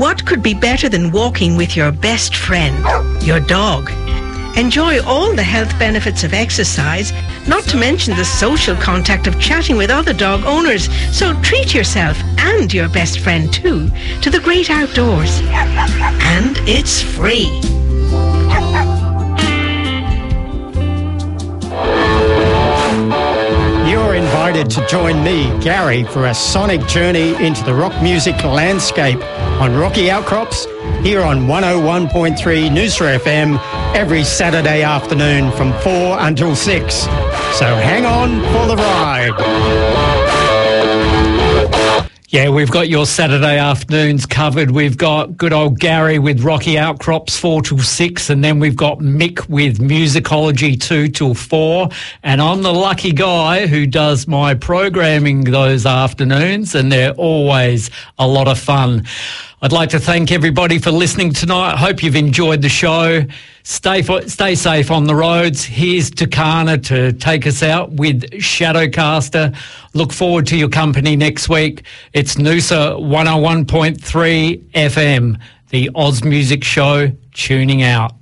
What could be better than walking with your best friend, your dog? Enjoy all the health benefits of exercise, not to mention the social contact of chatting with other dog owners. So treat yourself and your best friend too to the great outdoors. And it's free. You're invited to join me, Gary, for a sonic journey into the rock music landscape on Rocky Outcrops here on 101.3 Noosa FM every Saturday afternoon from 4 until 6. So hang on for the ride. Yeah, we've got your Saturday afternoons covered. We've got good old Gary with Rocky Outcrops 4 till 6, and then we've got Mick with Musicology 2 till 4. And I'm the lucky guy who does my programming those afternoons, and they're always a lot of fun. I'd like to thank everybody for listening tonight. I hope you've enjoyed the show. Stay safe on the roads. Here's Takana to take us out with Shadowcaster. Look forward to your company next week. It's Noosa 101.3 FM, the Oz Music Show, tuning out.